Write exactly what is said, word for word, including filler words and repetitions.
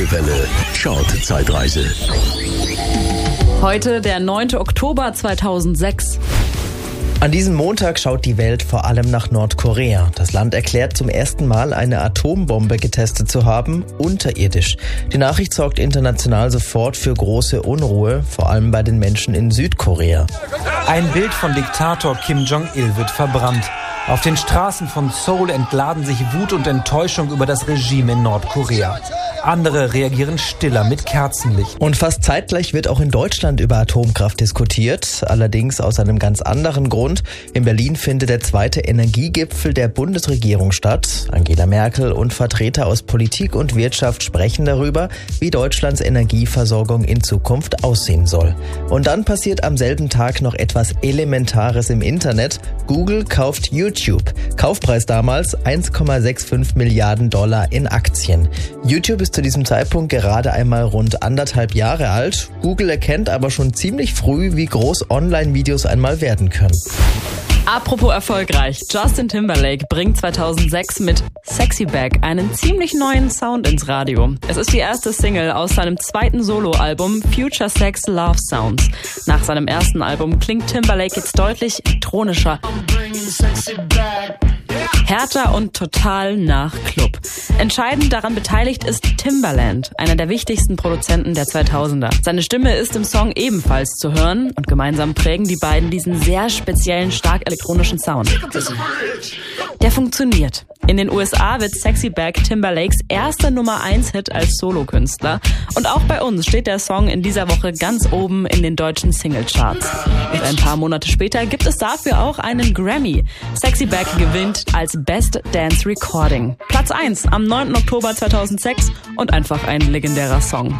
Neue Welle. Short Zeitreise. Heute der neunte Oktober zweitausendsechs. An diesem Montag schaut die Welt vor allem nach Nordkorea. Das Land erklärt zum ersten Mal, eine Atombombe getestet zu haben, unterirdisch. Die Nachricht sorgt international sofort für große Unruhe, vor allem bei den Menschen in Südkorea. Ein Bild von Diktator Kim Jong-il wird verbrannt. Auf den Straßen von Seoul entladen sich Wut und Enttäuschung über das Regime in Nordkorea. Andere reagieren stiller mit Kerzenlicht. Und fast zeitgleich wird auch in Deutschland über Atomkraft diskutiert, allerdings aus einem ganz anderen Grund. In Berlin findet der zweite Energiegipfel der Bundesregierung statt. Angela Merkel und Vertreter aus Politik und Wirtschaft sprechen darüber, wie Deutschlands Energieversorgung in Zukunft aussehen soll. Und dann passiert am selben Tag noch etwas Elementares im Internet. Google kauft YouTube. Kaufpreis damals eins Komma fünfundsechzig Milliarden Dollar in Aktien. YouTube ist zu diesem Zeitpunkt gerade einmal rund anderthalb Jahre alt. Google erkennt aber schon ziemlich früh, wie groß Online-Videos einmal werden können. Apropos erfolgreich, Justin Timberlake bringt zweitausendsechs mit Sexy Back einen ziemlich neuen Sound ins Radio. Es ist die erste Single aus seinem zweiten Soloalbum Future Sex Love Sounds. Nach seinem ersten Album klingt Timberlake jetzt deutlich elektronischer, härter und total nach Club. Entscheidend daran beteiligt ist Timbaland, einer der wichtigsten Produzenten der zweitausender. Seine Stimme ist im Song ebenfalls zu hören und gemeinsam prägen die beiden diesen sehr speziellen, stark elektronischen Sound. Der funktioniert. In den U S A wird Sexy Back Timberlakes erster Nummer eins Hit als Solokünstler. Und auch bei uns steht der Song in dieser Woche ganz oben in den deutschen Singlecharts. Und ein paar Monate später gibt es dafür auch einen Grammy. Sexy Back gewinnt als Best Dance Recording. Platz eins am neunten Oktober zweitausendsechs und einfach ein legendärer Song.